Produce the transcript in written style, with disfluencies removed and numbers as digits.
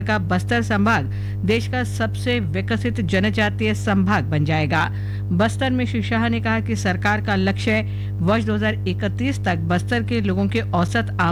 का बस्तर संभाग देश का सबसे विकसित जनजातीय संभाग बन जाएगा। बस्तर में श्री शाह ने कहा कि सरकार का लक्ष्य है वर्ष 2031 तक बस्तर के लोगों के औसत